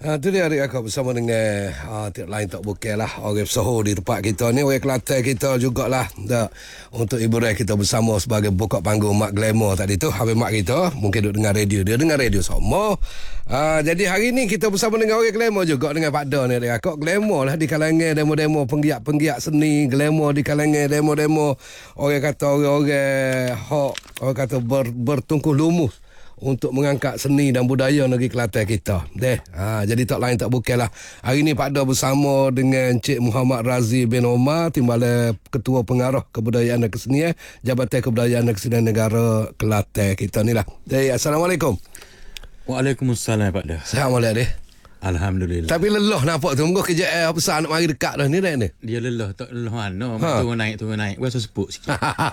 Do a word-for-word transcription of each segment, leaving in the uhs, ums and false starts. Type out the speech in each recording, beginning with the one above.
Ha, tu dia adik akak bersama dengan ha, tiap lain tak bukan lah orang Soho di tempat kita ni, orang Kelantan kita jugalah dah, untuk hiburan kita bersama sebagai buka panggung Mak Glamour tadi tu. Habis mak kita mungkin duduk dengar radio, dia dengar radio semua. Ha, jadi hari ni kita bersama dengan orang Glamour juga, dengan Pak Da ni adik akak. Glamour lah di kalangan demo-demo penggiat-penggiat seni, Glamour di kalangan demo-demo orang kata orang-orang hak, orang kata ber, bertungkuh lumus untuk mengangkat seni dan budaya negeri Kelantan kita. Deh. Ha, jadi tak lain tak bukanlah. Hari ni Pak Da bersama dengan Cik Muhammad Razi bin Omar, Timbalan Ketua Pengarah Kebudayaan dan Kesenian Jabatan Kebudayaan dan Kesenian Negara Kelantan kita ni lah. Deh, Assalamualaikum. Waalaikumsalam Pak Da. Sihat molek deh. Alhamdulillah. Tapi lelah nampak tu. Muka kerja air besar nak mari dekat dah ni dah ni. Dia lelah tak lelah mana. Ha. Turun naik turun naik. Rasa sepuk sikit.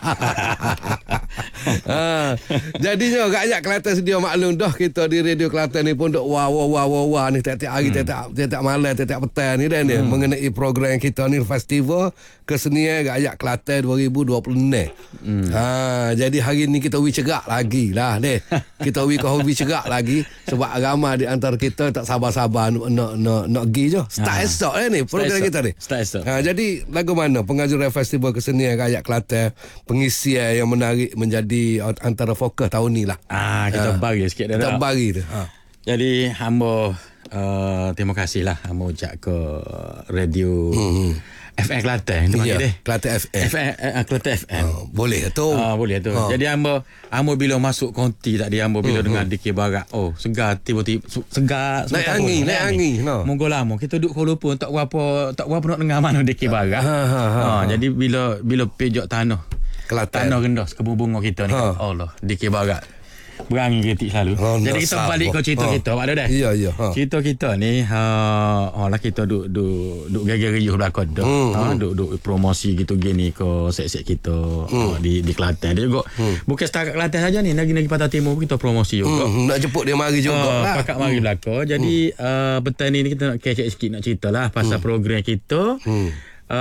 ha. Jadinya rakyat Kelantan sedia maklum dah, kita di Radio Kelantan ni pun duk wah wah wah wah wah ni tiap-tiap hari, hmm. tiap-tiap tiap-tiap malam, tiap-tiap petang ni dah ni hmm. mengenai program kita ni, Festival Kesenian Rakyat Kelantan dua ribu dua puluh enam. Hmm. Ha, jadi hari ni kita wi cerak lagi lah deh. Kita wi kau wi cerak lagi sebab ramai di antara kita tak sabar-sabar nak nak nak, nak pergi je. Start ha. esok eh ni program kita ni. Start esok. Ha, jadi lagu mana pengajuran Festival Kesenian Rakyat Kelantan, pengisian yang menarik menjadi antara fokus tahun ni lah. Ah, kita ha. bagi sikit dah. Kita bagi tu. Ha. Jadi hamba uh, terima kasih lah hamba ucap ke radio hmm. F M Kelantan tu panggil ya, deh. Kelantan F M. F M uh, Kelantan F M. Oh, boleh tu. Ah, boleh tu. Oh. Jadi hamba hamba bila masuk konti tadi hamba bila hmm. dengar Dikir Barat. Oh, segar tiba-tiba segar naik angin, naik angin. No. Monggo lama kita duduk Kuala Lumpur tak berapa tak berapa nak dengar mana Dikir Barat. Ha, ha, ha, ha. Jadi bila bila pejak tanah Kelantan, tanah rendah kebun bunga kita ni. Ha. Allah, Dikir Barat. Berangi ketik selalu. Oh, jadi kita sabar. Balik ke cerita ha. kita Pak Da dah. Ya ya. Ha. Cerita kita ni ha oh lah kita duk duk duk gegar-gegar belakang dah. Hmm, ha duk duk promosi gitu gini ke set-set kita hmm. ha, di di Kelantan dia juga. Hmm. Bukan setakat Kelantan saja ni, negeri-negeri Pantai Timur kita promosi juga. Hmm, nak jemput dia mari juga ha, lah. Pakak mari hmm. belakang. Jadi hmm. uh, petang ni kita nak kecek sikit nak ceritalah pasal hmm. program kita. Hmm.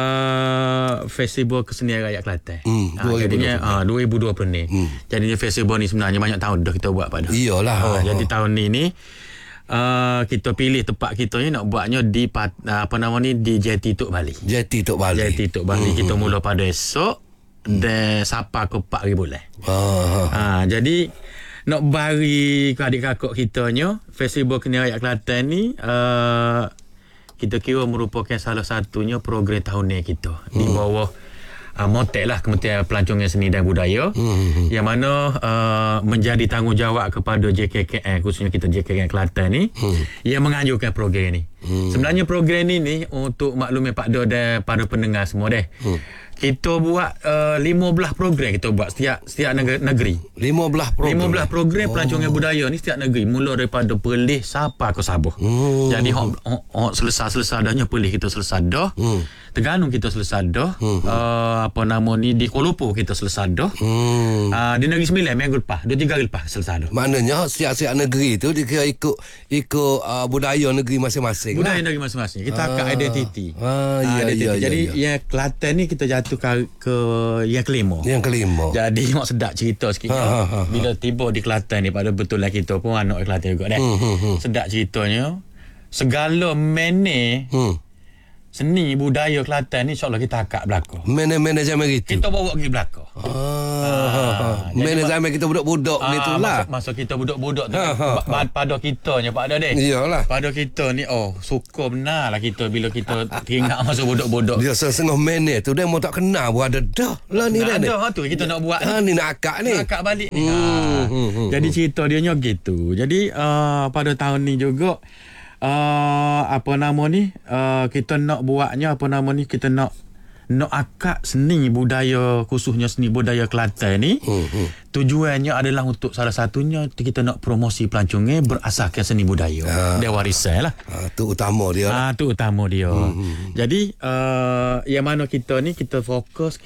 Uh, Festival Kesenian Rakyat Kelantan. Hmm, ha, jadinya uh, dua ribu dua puluh ni. Hmm. Jadinya festival ni sebenarnya banyak tahun dah kita buat Pak Da. Iyalah. Ha, oh, jadi oh. tahun ni ni uh, kita pilih tempat kita ni nak buatnya di uh, apa nama ni di Jeti Tok Bali. Jeti Tok Bali. Jeti Tok Bali. Hmm. Kita mula pada esok hmm. dan sampai ke empat hari bulan. Oh. Ha, jadi nak bari ke adik kakak kitanya Festival Kesenian Rakyat Kelantan ni uh, kita kira merupakan salah satunya program tahun ni kita hmm. di bawah uh, Montek lah, Kementerian Pelancongan Seni dan Budaya, hmm. yang mana uh, menjadi tanggungjawab kepada J K K N, khususnya kita J K K N Kelantan ni, hmm. yang menganjurkan program ni. Hmm. Sebenarnya program ni ni untuk maklumnya Pak Da dan para pendengar semua deh. Hmm. Kita buat uh, lima belas program kita buat setiap setiap negeri. lima belas program. lima belas program oh. pelancongan budaya ni setiap negeri, mula daripada Perlis sampai ke Sabah. Hmm. Jadi hok hok selesai-selesai dahnya Perlis kita selesai dah. Hmm. Terengganu kita selesai dah. Hmm. Uh, apa nama ni di Kuala Lumpur kita selesai dah. Hmm. Uh, di Negeri Sembilan minggu lepas, dua tiga hari lepas selesai dah. Maknanya setiap-setiap negeri tu dia kira ikut ikut uh, budaya negeri masing-masing. Budaya lah. negeri masing-masing. Kita ah. akak identiti. Ah, ya, identiti. ya, Jadi ya, ya. yang Kelantan ni kita jatuh ke, ke yang kelima. Yang kelima. Jadi mak sedap cerita sikit. Ha, ha, ha, bila tiba di Kelantan ni, pada betul lah kita pun anak Kelantan juga dah. Hmm, hmm, hmm. Sedap ceritanya. Segala mene hmm. seni budaya Kelantan ni insya-Allah kita akak belakang. Mene-mene zaman itu. Kita bawa pergi belakang. Ah. Mene zaman kita budak-budak ah, gitulah. Masa, masa kita budak-budak tu ha, ha, ha. pada kitanya Pak Da deh. Iyalah. Pada kita ni oh suka benar lah kita bila kita teringat masa budak-budak. Dia setengah mene tu dia mau tak kenal pun ada dah. Lah ni dah. Ada tu kita nak buat. Ha ni nak akak ni. Nak akak balik ni. Hmm, ha. hmm, hmm, Jadi hmm. cerita dia nya gitu. Jadi uh, pada tahun ni juga uh, apa nama ni uh, kita nak buatnya apa nama ni kita nak nak akak seni budaya, khususnya seni budaya Kelantan ni. Hmm, hmm. Tujuannya adalah untuk salah satunya kita nak promosi pelancongan berasaskan seni budaya. Ha. Dia warisan lah. Ha, tu utama dia. Ah, tu utama dia. Hmm, hmm. Jadi uh, yang mana kita ni kita fokus